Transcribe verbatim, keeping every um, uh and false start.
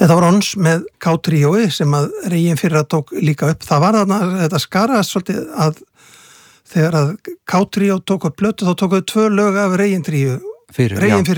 Þetta var Ons með K-tríói sem að Reginn fyrra tók líka upp. Það var þarna, þetta skaraðast svolítið að þegar að K-tríó tók upp plötu þá tók upp tvö lög af Reginn tríó. Fyrir, Reginn já.